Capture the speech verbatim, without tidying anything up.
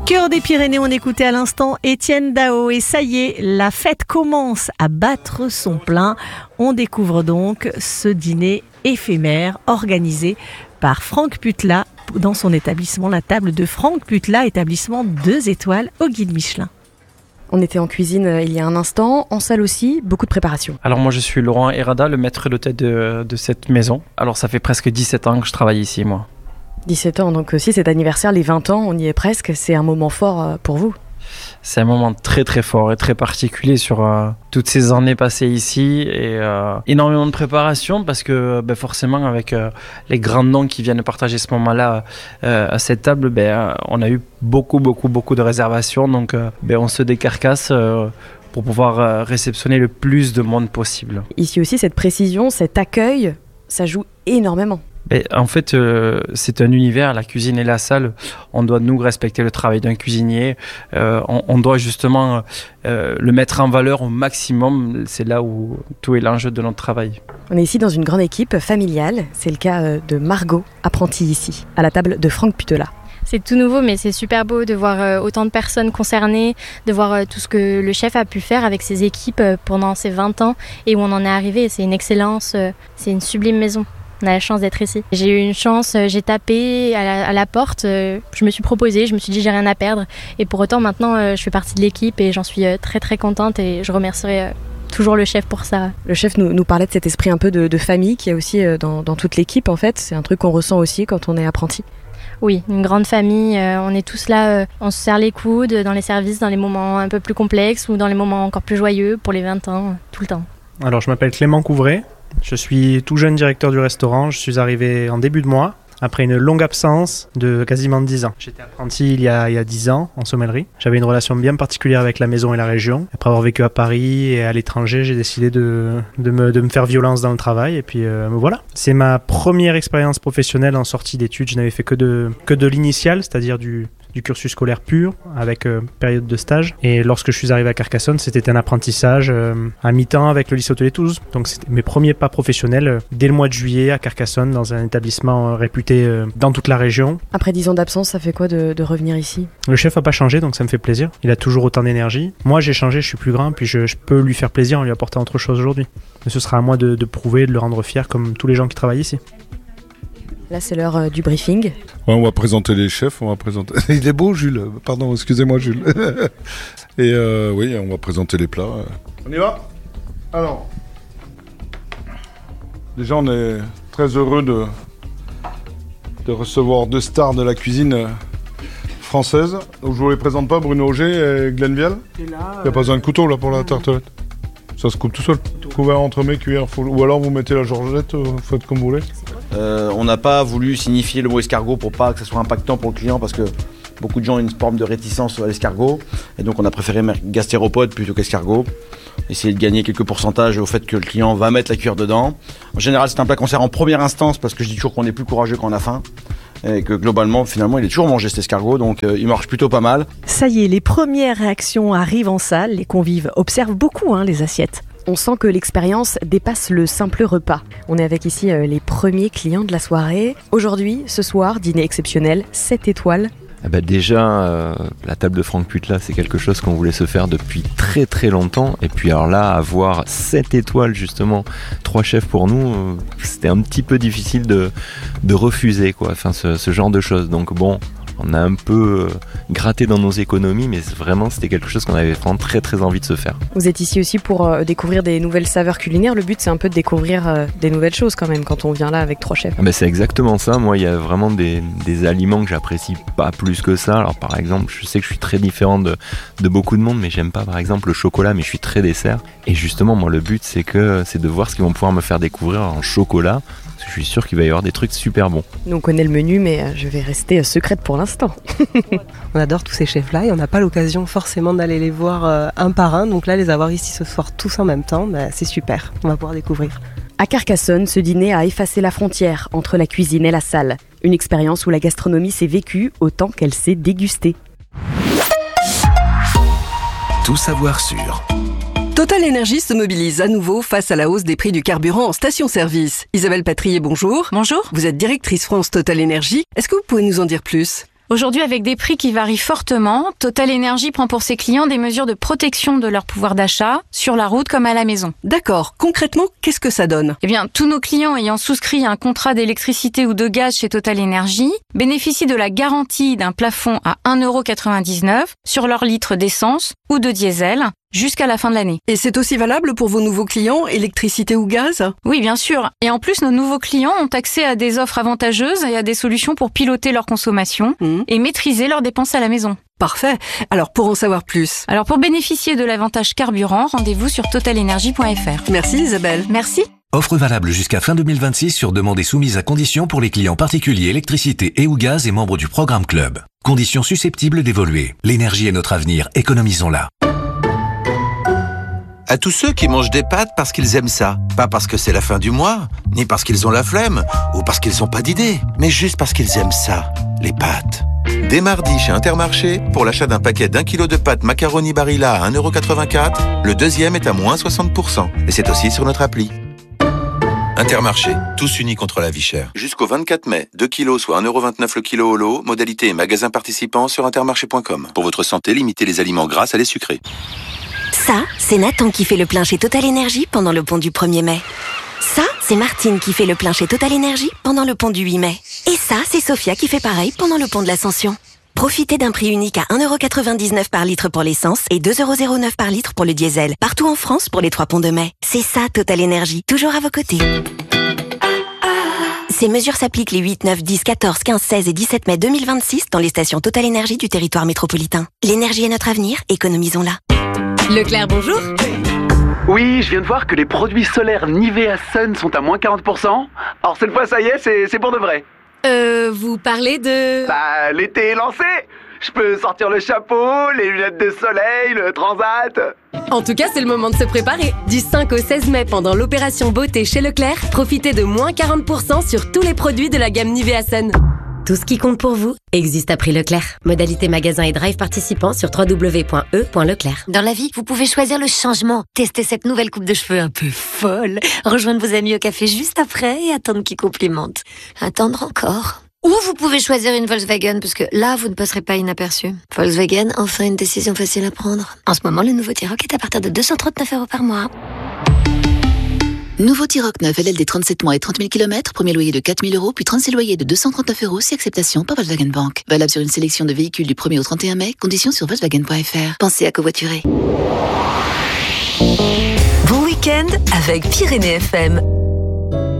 Cœur des Pyrénées, on écoutait à l'instant Étienne Dao. Et ça y est, la fête commence à battre son plein. On découvre donc ce dîner éphémère organisé par Franck Putla dans son établissement, la table de Franck Putla, établissement deux étoiles au guide Michelin. On était en cuisine euh, il y a un instant, en salle aussi, beaucoup de préparation. Alors moi je suis Laurent Herada, le maître d'hôtel de, de cette maison. Alors ça fait presque dix-sept ans que je travaille ici moi. dix-sept ans, donc aussi cet anniversaire, les vingt ans, on y est presque, c'est un moment fort pour vous. C'est un moment très très fort et très particulier sur euh, toutes ces années passées ici et euh, énormément de préparation parce que ben, forcément avec euh, les grands noms qui viennent partager ce moment-là euh, à cette table, ben, euh, on a eu beaucoup beaucoup beaucoup de réservations donc euh, ben, on se décarcasse euh, pour pouvoir euh, réceptionner le plus de monde possible. Ici aussi cette précision, cet accueil, ça joue énormément. Mais en fait, euh, c'est un univers, la cuisine et la salle. On doit nous respecter le travail d'un cuisinier. Euh, on, on doit justement euh, le mettre en valeur au maximum. C'est là où tout est l'enjeu de notre travail. On est ici dans une grande équipe familiale. C'est le cas de Margot, apprentie ici, à la table de Franck Putla. C'est tout nouveau, mais c'est super beau de voir euh, autant de personnes concernées, de voir euh, tout ce que le chef a pu faire avec ses équipes euh, pendant ces vingt ans et où on en est arrivé. C'est une excellence, euh, c'est une sublime maison. On a la chance d'être ici. J'ai eu une chance, j'ai tapé à la, à la porte, je me suis proposée, je me suis dit j'ai rien à perdre. Et pour autant maintenant je fais partie de l'équipe et j'en suis très très contente et je remercierai toujours le chef pour ça. Le chef nous, nous parlait de cet esprit un peu de, de famille qui est aussi dans, dans toute l'équipe en fait. C'est un truc qu'on ressent aussi quand on est apprenti. Oui, une grande famille, on est tous là, on se serre les coudes dans les services, dans les moments un peu plus complexes ou dans les moments encore plus joyeux pour les vingt ans, tout le temps. Alors je m'appelle Clément Couvret. Je suis tout jeune directeur du restaurant, je suis arrivé en début de mois, après une longue absence de quasiment dix ans. J'étais apprenti il y a, il y a dix ans en sommellerie. J'avais une relation bien particulière avec la maison et la région. Après avoir vécu à Paris et à l'étranger, j'ai décidé de, de, me, de me faire violence dans le travail et puis euh, me voilà. C'est ma première expérience professionnelle en sortie d'études. Je n'avais fait que de, que de l'initial, c'est-à-dire du... du cursus scolaire pur avec euh, période de stage et lorsque je suis arrivé à Carcassonne c'était un apprentissage euh, à mi-temps avec le lycée hôtelier Toulouse, donc c'était mes premiers pas professionnels euh, dès le mois de juillet à Carcassonne dans un établissement euh, réputé euh, dans toute la région. Après dix ans d'absence, ça fait quoi de, de revenir ici? Le chef a pas changé donc ça me fait plaisir, il a toujours autant d'énergie. Moi j'ai changé, je suis plus grand puis je, je peux lui faire plaisir en lui apportant autre chose aujourd'hui, mais ce sera à moi de, de prouver, de le rendre fier comme tous les gens qui travaillent ici. Là, c'est l'heure euh, du briefing. Ouais, on va présenter les chefs, on va présenter... Il est beau, Jules. Pardon, excusez-moi, Jules. Et euh, oui, on va présenter les plats. On y va ? Alors, déjà, on est très heureux de, de recevoir deux stars de la cuisine française. Donc, je vous les présente pas, Bruno Auger et Glenn Vial. Il n'y a pas besoin de couteau, là, pour la tartelette. Ça se coupe tout seul. Couvert, entremets, cuillère, faut... ou alors vous mettez la georgette, vous faites comme vous voulez. Euh, on n'a pas voulu signifier le mot escargot pour pas que ça soit impactant pour le client parce que beaucoup de gens ont une forme de réticence à l'escargot et donc on a préféré gastéropode plutôt qu'escargot. Essayer de gagner quelques pourcentages au fait que le client va mettre la cuillère dedans. En général, c'est un plat qu'on sert en première instance parce que je dis toujours qu'on est plus courageux quand on a faim. Et que globalement, finalement, il est toujours mangé cet escargot, donc euh, il marche plutôt pas mal. Ça y est, les premières réactions arrivent en salle. Les convives observent beaucoup hein, les assiettes. On sent que l'expérience dépasse le simple repas. On est avec ici euh, les premiers clients de la soirée. Aujourd'hui, ce soir, dîner exceptionnel, sept étoiles. Ah bah déjà, euh, la table de Franck Putla, c'est quelque chose qu'on voulait se faire depuis très très longtemps. Et puis alors là, avoir sept étoiles justement, trois chefs pour nous, euh, c'était un petit peu difficile de, de refuser quoi. Enfin, ce, ce genre de choses. Donc bon, on a un peu euh, gratté dans nos économies, mais vraiment c'était quelque chose qu'on avait vraiment très très envie de se faire. Vous êtes ici aussi pour euh, découvrir des nouvelles saveurs culinaires. Le but c'est un peu de découvrir euh, des nouvelles choses quand même quand on vient là avec trois chefs. Ah bah c'est exactement ça. Moi il y a vraiment des, des aliments que j'apprécie pas plus que ça. Alors par exemple, je sais que je suis très différent de, de beaucoup de monde, mais j'aime pas par exemple le chocolat, mais je suis très dessert. Et justement moi le but c'est que c'est de voir ce qu'ils vont pouvoir me faire découvrir en chocolat. Je suis sûr qu'il va y avoir des trucs super bons. Nous on connaît le menu mais je vais rester secrète pour l'instant. On adore tous ces chefs-là et on n'a pas l'occasion forcément d'aller les voir euh, un par un. Donc là, les avoir ici ce soir tous en même temps, bah, c'est super. On va pouvoir découvrir. À Carcassonne, ce dîner a effacé la frontière entre la cuisine et la salle. Une expérience où la gastronomie s'est vécue autant qu'elle s'est dégustée. Tout savoir sur... Total Énergie se mobilise à nouveau face à la hausse des prix du carburant en station-service. Isabelle Patrier, bonjour. Bonjour. Vous êtes directrice France Total Énergie. Est-ce que vous pouvez nous en dire plus ? Aujourd'hui, avec des prix qui varient fortement, Total Energy prend pour ses clients des mesures de protection de leur pouvoir d'achat, sur la route comme à la maison. D'accord. Concrètement, qu'est-ce que ça donne ? Eh bien, tous nos clients ayant souscrit un contrat d'électricité ou de gaz chez Total Energy bénéficient de la garantie d'un plafond à un euro quatre-vingt-dix-neuf sur leur litre d'essence ou de diesel jusqu'à la fin de l'année. Et c'est aussi valable pour vos nouveaux clients, électricité ou gaz ? Oui, bien sûr. Et en plus, nos nouveaux clients ont accès à des offres avantageuses et à des solutions pour piloter leur consommation mmh. et maîtriser leurs dépenses à la maison. Parfait. Alors, pour en savoir plus. Alors, pour bénéficier de l'avantage carburant, rendez-vous sur total energy point f r. Merci Isabelle. Merci. Offre valable jusqu'à fin deux mille vingt-six sur demande et soumise à conditions pour les clients particuliers électricité et ou gaz et membres du programme Club. Conditions susceptibles d'évoluer. L'énergie est notre avenir, économisons-la. À tous ceux qui mangent des pâtes parce qu'ils aiment ça. Pas parce que c'est la fin du mois, ni parce qu'ils ont la flemme, ou parce qu'ils n'ont pas d'idée, mais juste parce qu'ils aiment ça, les pâtes. Dès mardi chez Intermarché, pour l'achat d'un paquet d'un kilo de pâtes macaroni Barilla à un euro quatre-vingt-quatre, le deuxième est à moins soixante pour cent. Et c'est aussi sur notre appli. Intermarché, tous unis contre la vie chère. Jusqu'au vingt-quatre mai, deux kilos soit un euro vingt-neuf le kilo au lot, modalité et magasin participant sur intermarché point com. Pour votre santé, limitez les aliments gras à les sucrés. Ça, c'est Nathan qui fait le plein chez Total Energy pendant le pont du premier mai. Ça, c'est Martine qui fait le plein chez Total Energy pendant le pont du huit mai. Et ça, c'est Sophia qui fait pareil pendant le pont de l'Ascension. Profitez d'un prix unique à un euro quatre-vingt-dix-neuf par litre pour l'essence et deux euros zéro neuf par litre pour le diesel. Partout en France pour les trois ponts de mai. C'est ça, Total Energy. Toujours à vos côtés. Ces mesures s'appliquent les huit, neuf, dix, quatorze, quinze, seize et dix-sept mai deux mille vingt-six dans les stations Total Energy du territoire métropolitain. L'énergie est notre avenir, économisons-la. Leclerc, bonjour. Oui, je viens de voir que les produits solaires Nivea Sun sont à moins quarante pour cent. Alors cette fois, ça y est, c'est, c'est pour de vrai. Euh, vous parlez de... Bah, l'été est lancé. Je peux sortir le chapeau, les lunettes de soleil, le transat. En tout cas, c'est le moment de se préparer. Du cinq au seize mai, pendant l'opération beauté chez Leclerc, profitez de moins quarante pour cent sur tous les produits de la gamme Nivea Sun. Tout ce qui compte pour vous existe à prix Leclerc. Modalité magasin et drive participants sur w w w point e point leclerc. Dans la vie, vous pouvez choisir le changement. Tester cette nouvelle coupe de cheveux un peu folle. Rejoindre vos amis au café juste après et attendre qu'ils complimentent. Attendre encore. Ou vous pouvez choisir une Volkswagen, parce que là, vous ne passerez pas inaperçu. Volkswagen, enfin une décision facile à prendre. En ce moment, le nouveau T-Roc est à partir de deux cent trente-neuf euros par mois. Nouveau T-Roc neuf L L D trente-sept mois et trente mille kilomètres, premier loyer de quatre mille euros, puis trente-six loyers de deux cent trente-neuf euros, si acceptation par Volkswagen Bank. Valable sur une sélection de véhicules du premier au trente et un mai, conditions sur volkswagen point f r. Pensez à covoiturer. Bon week-end avec Pyrénées F M.